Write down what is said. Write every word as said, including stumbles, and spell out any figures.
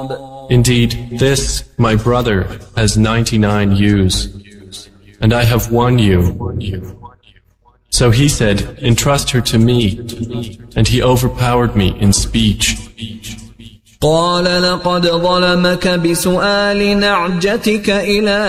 Indeed, this, my brother, has ninety-nine ewes, and I have one ewe. So he said, entrust her to me, and he overpowered me in speech. قال لقد ظلمك بسؤال نعجتك إلى